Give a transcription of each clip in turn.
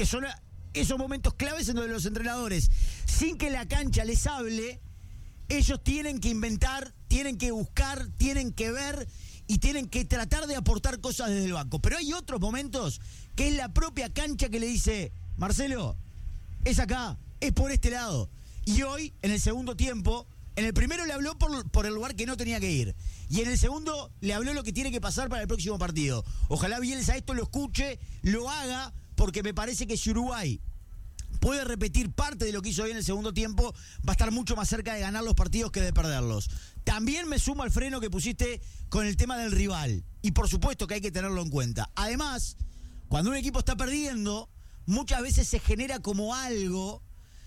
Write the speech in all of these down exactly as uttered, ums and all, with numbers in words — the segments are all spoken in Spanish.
que son esos momentos claves en donde los entrenadores, sin que la cancha les hable, ellos tienen que inventar, tienen que buscar, tienen que ver y tienen que tratar de aportar cosas desde el banco. Pero hay otros momentos que es la propia cancha que le dice, Marcelo, es acá, es por este lado. Y hoy, en el segundo tiempo, en el primero le habló por, por el lugar que no tenía que ir. Y en el segundo le habló lo que tiene que pasar para el próximo partido. Ojalá Bielsa esto lo escuche, lo haga, porque me parece que si Uruguay puede repetir parte de lo que hizo hoy en el segundo tiempo, va a estar mucho más cerca de ganar los partidos que de perderlos. También me sumo al freno que pusiste con el tema del rival. Y por supuesto que hay que tenerlo en cuenta. Además, cuando un equipo está perdiendo, muchas veces se genera como algo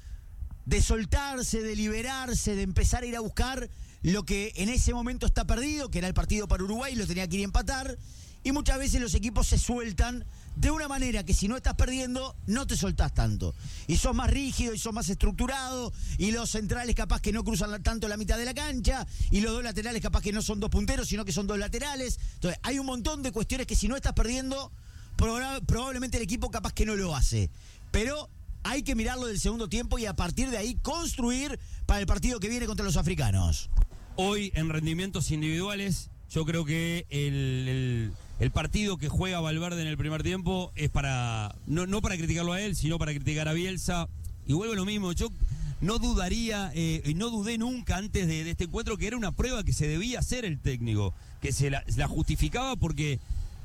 de soltarse, de liberarse, de empezar a ir a buscar lo que en ese momento está perdido, que era el partido para Uruguay, lo tenía que ir a empatar. Y muchas veces los equipos se sueltan de una manera que si no estás perdiendo, no te soltás tanto. Y sos más rígido, y sos más estructurado, y los centrales capaz que no cruzan tanto la mitad de la cancha, y los dos laterales capaz que no son dos punteros, sino que son dos laterales. Entonces, hay un montón de cuestiones que si no estás perdiendo, proba- probablemente el equipo capaz que no lo hace. Pero hay que mirarlo del segundo tiempo y a partir de ahí construir para el partido que viene contra los africanos. Hoy, en rendimientos individuales, yo creo que el, el, el partido que juega Valverde en el primer tiempo es para, no, no para criticarlo a él, sino para criticar a Bielsa. Y vuelvo a lo mismo, yo no dudaría, eh, y no dudé nunca antes de, de este encuentro que era una prueba que se debía hacer el técnico, que se la, la justificaba porque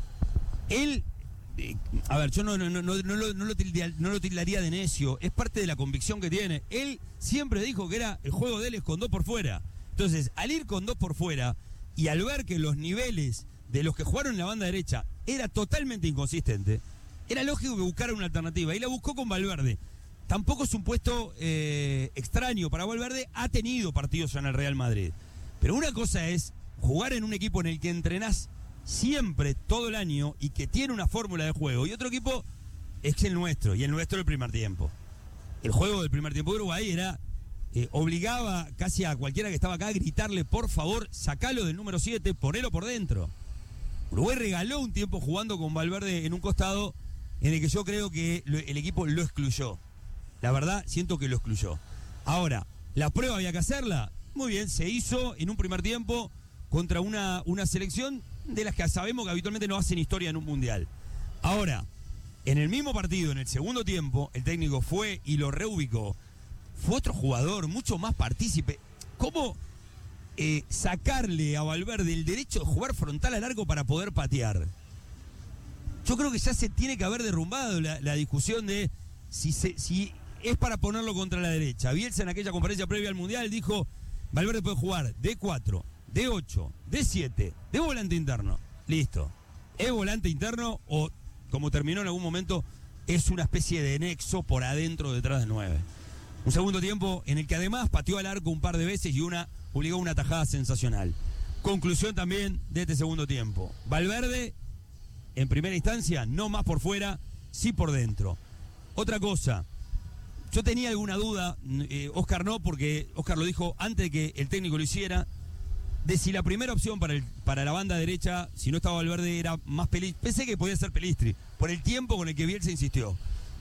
él, eh, a ver, yo no, no, no, no, no, lo, no, lo tildaría, no lo tildaría de necio, es parte de la convicción que tiene. Él siempre dijo que era el juego de él es con dos por fuera. Entonces, al ir con dos por fuera y al ver que los niveles de los que jugaron en la banda derecha era totalmente inconsistente, era lógico que buscara una alternativa. Y la buscó con Valverde. Tampoco es un puesto eh, extraño para Valverde. Ha tenido partidos en el Real Madrid. Pero una cosa es jugar en un equipo en el que entrenás siempre, todo el año, y que tiene una fórmula de juego. Y otro equipo es el nuestro, y el nuestro el primer tiempo. El juego del primer tiempo de Uruguay era... Eh, obligaba casi a cualquiera que estaba acá a gritarle, por favor, sacalo del número siete, ponelo por dentro. Uruguay regaló un tiempo jugando con Valverde en un costado en el que yo creo que lo, el equipo lo excluyó. La verdad, siento que lo excluyó. Ahora, la prueba había que hacerla. Muy bien, se hizo en un primer tiempo contra una, una selección de las que sabemos que habitualmente no hacen historia en un mundial. Ahora, en el mismo partido, en el segundo tiempo, el técnico fue y lo reubicó. Fue otro jugador, mucho más partícipe. ¿Cómo eh, sacarle a Valverde el derecho de jugar frontal al arco para poder patear? Yo creo que ya se tiene que haber derrumbado la, la discusión de si, se, si es para ponerlo contra la derecha. Bielsa en aquella conferencia previa al Mundial dijo, Valverde puede jugar de cuatro, de ocho, de siete, de volante interno. Listo. ¿Es volante interno o, como terminó en algún momento, es una especie de nexo por adentro detrás del nueve? Un segundo tiempo en el que además pateó al arco un par de veces y una obligó a una tajada sensacional. Conclusión también de este segundo tiempo. Valverde, en primera instancia, no más por fuera, sí por dentro. Otra cosa, yo tenía alguna duda, eh, Oscar no, porque Oscar lo dijo antes de que el técnico lo hiciera, de si la primera opción para, el, para la banda derecha, si no estaba Valverde, era más Pelistri. Pensé que podía ser Pelistri, por el tiempo con el que Bielsa insistió.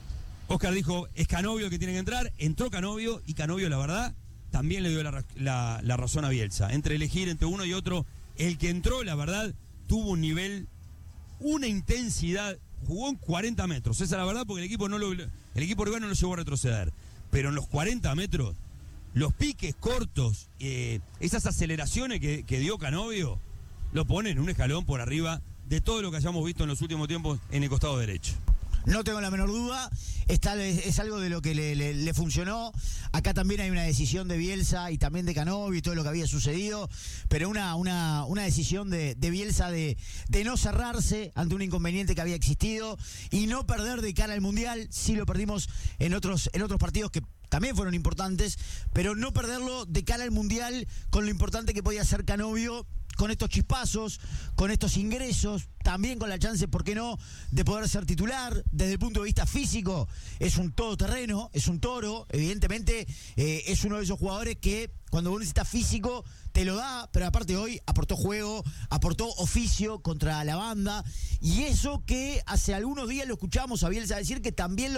Oscar dijo, es Canovio el que tiene que entrar, entró Canovio y Canovio, la verdad, también le dio la, la, la razón a Bielsa. Entre elegir entre uno y otro, el que entró, la verdad, tuvo un nivel, una intensidad, jugó en cuarenta metros, esa es la verdad, porque el equipo no lo, el equipo urbano no lo llevó a retroceder. Pero en los cuarenta metros, los piques cortos, eh, esas aceleraciones que, que dio Canovio, lo ponen en un escalón por arriba de todo lo que hayamos visto en los últimos tiempos en el costado derecho. No tengo la menor duda, es, tal, es, es algo de lo que le, le, le funcionó. Acá también hay una decisión de Bielsa y también de Canovio y todo lo que había sucedido, pero una, una, una decisión de, de Bielsa de, de no cerrarse ante un inconveniente que había existido y no perder de cara al Mundial. Sí lo perdimos en otros, en otros partidos que también fueron importantes, pero no perderlo de cara al Mundial con lo importante que podía ser Canovio, con estos chispazos, con estos ingresos, también con la chance, ¿por qué no?, de poder ser titular. Desde el punto de vista físico, es un todoterreno, es un toro, evidentemente eh, es uno de esos jugadores que cuando vos necesitas físico te lo da, pero aparte hoy aportó juego, aportó oficio contra la banda, y eso que hace algunos días lo escuchamos a Bielsa decir que también lo